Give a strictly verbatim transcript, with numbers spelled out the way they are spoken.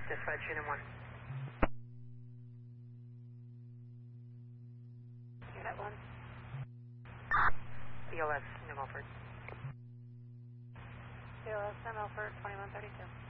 Dispatch Unit one. Unit one. B L S, New Milford. B L S, New Milford, twenty-one thirty-two.